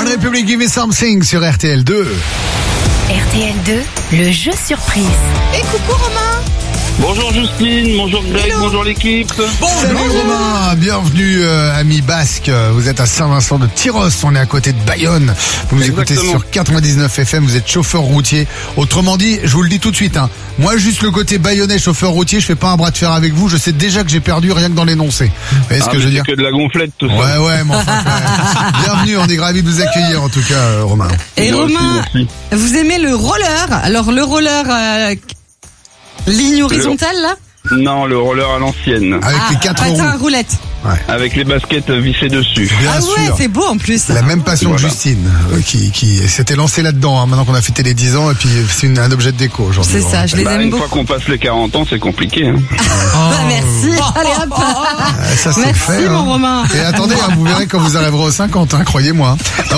République, Give Me Something sur RTL 2. RTL 2, le jeu surprise. Et coucou Romain. Bonjour Justine, bonjour Greg, bonjour l'équipe. Salut Romain, bienvenue ami basque. Vous êtes à Saint-Vincent de Tyrosse, on est à côté de Bayonne. Vous nous écoutez sur 99 FM, vous êtes chauffeur routier. Autrement dit, je vous le dis tout de suite, moi juste le côté bayonnais chauffeur routier, je fais pas un bras de fer avec vous, je sais déjà que j'ai perdu rien que dans l'énoncé. Vous voyez ce que je veux dire? Que de la gonflette tout ça. Ouais, mais enfin, bienvenue, on est ravis de vous accueillir en tout cas Romain. Et Romain, vous aimez le roller? Alors le roller ligne horizontale là? Non, le roller à l'ancienne. Avec les 4 roues. Patin à roulette. Ouais. Avec les baskets vissées dessus. Bien sûr. Ouais, c'est beau en plus. La même passion que Justine, qui s'était lancée là-dedans, maintenant qu'on a fêté les 10 ans, et puis c'est un objet de déco aujourd'hui. C'est ça, je les aime Une beaucoup. fois qu'on passe les 40 ans, c'est compliqué. Merci. Allez hop. Ça, c'est Merci fait, mon Romain. Et attendez, vous verrez quand vous arriverez aux 50, croyez-moi.